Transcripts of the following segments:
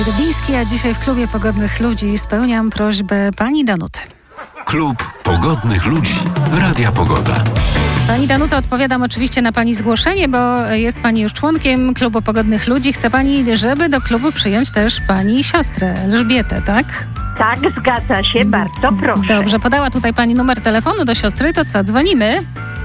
Rybiński, a dzisiaj w Klubie Pogodnych Ludzi spełniam prośbę pani Danuty. Klub Pogodnych Ludzi. Radia Pogoda. Pani Danuta, odpowiadam oczywiście na pani zgłoszenie, bo jest pani już członkiem Klubu Pogodnych Ludzi. Chce pani, żeby do klubu przyjąć też pani siostrę Elżbietę, tak? Tak, zgadza się, bardzo proszę. Dobrze, podała tutaj pani numer telefonu do siostry, to co, dzwonimy?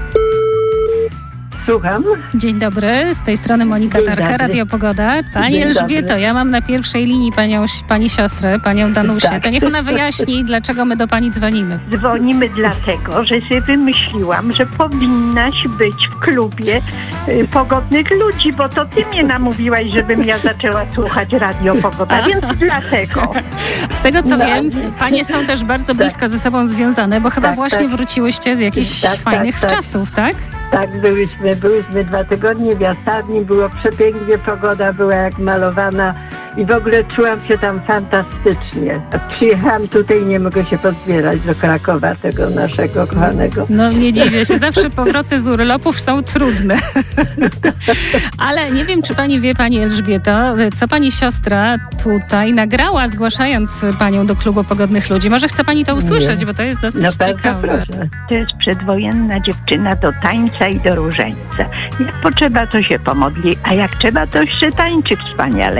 Słucham. Dzień dobry, z tej strony Monika Tarka, Radio Pogoda. Pani Dzień Elżbieto, dobry. ja mam na pierwszej linii pani siostrę, panią Danusię. Tak. To niech ona wyjaśni, dlaczego my do pani dzwonimy. Dzwonimy dlatego, że sobie wymyśliłam, że powinnaś być w klubie Pogodnych Ludzi, bo to ty mnie namówiłaś, żebym ja zaczęła słuchać Radio Pogoda, więc dlatego. Z tego co wiem, panie są też bardzo blisko ze sobą związane, bo chyba Tak, właśnie tak. wróciłyście z jakichś Tak, fajnych tak. czasów, tak? Tak, byłyśmy 2 tygodnie w Jastarni, było przepięknie, pogoda była jak malowana i w ogóle czułam się tam fantastycznie. A przyjechałam tutaj i nie mogę się pozbierać do Krakowa, tego naszego kochanego. No nie dziwię się, zawsze powroty z urlopów są trudne. Ale nie wiem, czy pani wie, pani Elżbieto, co pani siostra tutaj nagrała, zgłaszając panią do Klubu Pogodnych Ludzi. Może chce pani to usłyszeć, bo to jest dosyć No bardzo ciekawe. proszę. To jest przedwojenna dziewczyna do tańca i do różańca. Jak potrzeba, to się pomodli, a jak trzeba, to jeszcze tańczy wspaniale.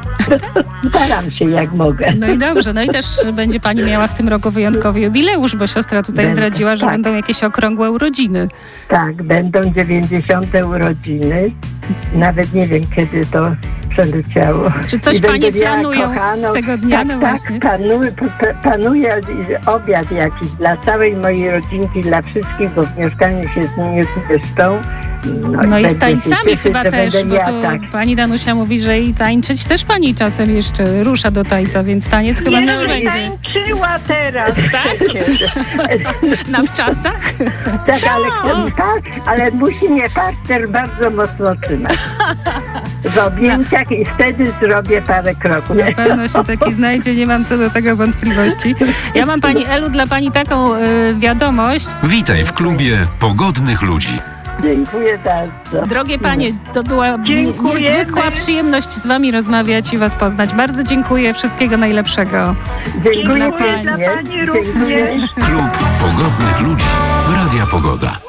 Staram się jak mogę. No i dobrze, no i też będzie pani miała w tym roku wyjątkowy jubileusz, bo siostra tutaj Będę, zdradziła, że tak. będą jakieś okrągłe urodziny. Tak, będą 90. urodziny. Nawet nie wiem, kiedy to przeleciało. Czy coś I panie będę miała planują kochaną. z tego dnia? Tak, No właśnie. planuje obiad jakiś dla całej mojej rodzinki, dla wszystkich, bo w mieszkaniu się z nimi zmieszczą. No i będzie z się tańcami cieszyć, chyba że też, będę bo miała, tu tak. pani Danusia mówi, że i tańczyć też pani czasem jeszcze rusza do tańca, więc taniec chyba też Nie, będzie. tańczyła teraz. Tak? Na wczasach? Tak, ale musi mnie partner bardzo mocno trzymać. W objęciach i wtedy zrobię parę kroków. Na pewno się taki znajdzie, nie mam co do tego wątpliwości. Ja mam pani Elu dla pani taką wiadomość. Witaj w Klubie Pogodnych Ludzi. Dziękuję bardzo. Drogie panie, to była Dziękujemy. niezwykła przyjemność z wami rozmawiać i was poznać. Bardzo dziękuję, wszystkiego najlepszego. Dziękuję Dziękuję dla pięknie. pani również. Klub Pogodnych Ludzi. Radia Pogoda.